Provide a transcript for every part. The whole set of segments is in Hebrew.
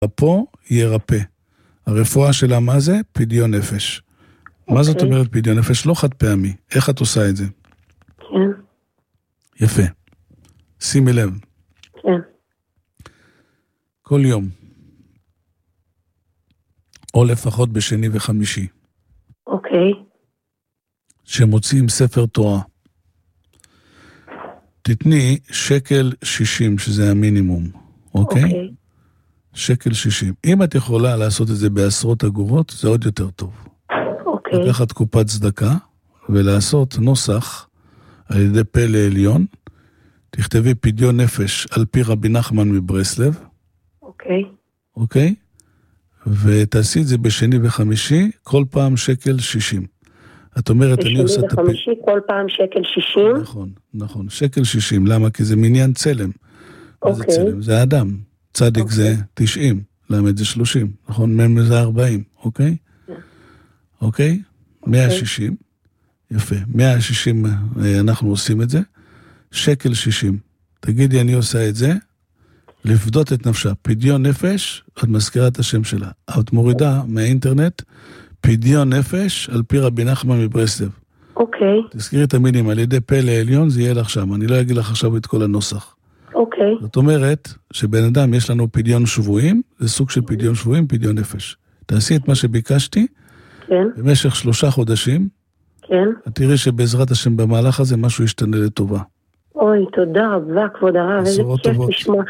פה ירפא. הרפואה שלה מה זה? פדיון נפש. מה זאת אומרת פדיון נפש? לא חד פעמי. איך את עושה את זה? כן. יפה. שימי לב. כן. כל יום. או לפחות בשני וחמישי. אוקיי. שמוצאים ספר תורה. תתני שקל 60, שזה המינימום. אוקיי? שקל 60. אם את יכולה לעשות את זה בעשרות אגורות, זה עוד יותר טוב. אוקיי. לקחת קופת צדקה, ולעשות נוסח על ידי פלא עליון, תכתבי פדיון נפש על פי רבי נחמן מברסלב. אוקיי. אוקיי? ותעשי את זה בשני וחמישי, כל פעם שקל 60. את אומרת, אני עושה את בשני וחמישי, כל פעם שקל 60? נכון, נכון, שקל 60. למה? כי זה מניין צלם. מה זה צלם? זה האדם. צדיק זה 90, למד זה 30, נכון? מם זה 40, אוקיי? אוקיי? 160, יפה. 160 אנחנו עושים את זה. שקל 60. תגידי, אני עושה את זה, לפדות את נפשה. פדיון נפש, את מזכירה את השם שלה. את מורידה מהאינטרנט, פדיון נפש על פי רבי נחמן מברסלב. אוקיי. תזכירי את המילים, על ידי פלא עליון, זה יהיה לך שם. אני לא אגיד לך עכשיו את כל הנוסח. אוקיי. זאת אומרת, שבן אדם יש לנו פדיון שבועים, זה סוג של פדיון שבועים, פדיון נפש. תעשי את מה שביקשתי, כן. במשך 3 חודשים, כן. את תראי שבעזרת השם במהלך הזה משהו ישתנה לטובה. אוי, תודה רבה, כבוד הרב. איזה כיף לשמוע.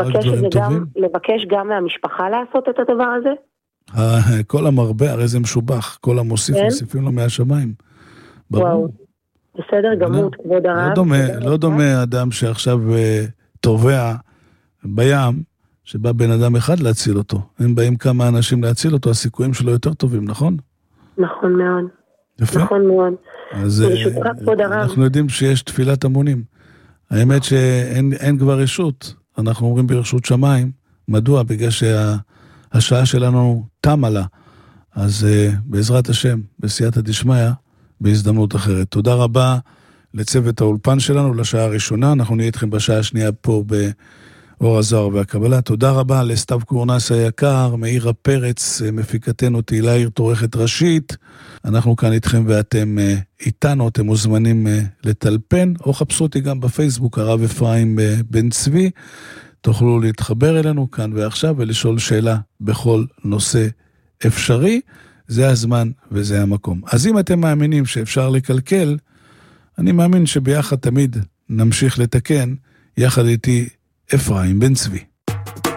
לבקש גם מהמשפחה לעשות את הדבר הזה? כל המרבה, הרי זה משובח, כל המוסיף, מוסיפים לו מהשמיים. וואו, בסדר גמור, כבוד הרב. לא דומה אדם שעכשיו טובע בים, שבא בן אדם אחד להציל אותו. אם באים כמה אנשים להציל אותו, הסיכויים שלו יותר טובים, נכון? נכון מאוד. יפה. נכון מאוד. אז אנחנו יודעים שיש תפילת המונים. האמת שאין כבר רשות. אנחנו אומרים ברשות שמיים. מדוע? בגלל שהשעה שלנו תמה לה. אז בעזרת השם, בסייעתא דשמיא, בהזדמנות אחרת. תודה רבה לצוות האולפן שלנו, לשעה הראשונה. אנחנו נהיה איתכם בשעה השנייה פה באור הזוהר והקבלה. תודה רבה לסתיו קורנס היקר, מאירה פרץ, מפיקתנו תהילה עיר עורכת ראשית. אנחנו כאן איתכם ואתם איתנו, אתם מוזמנים לטלפן, או חפשו אותי גם בפייסבוק, הרב אפרים בן צבי. תוכלו להתחבר אלינו כאן ועכשיו ולשאול שאלה בכל נושא אפשרי. זה הזמן וזה המקום. אז אם אתם מאמינים שאפשר לקלקל, אני מאמין שביחד תמיד נמשיך לתקן, יחד איתי אפרים בן צבי.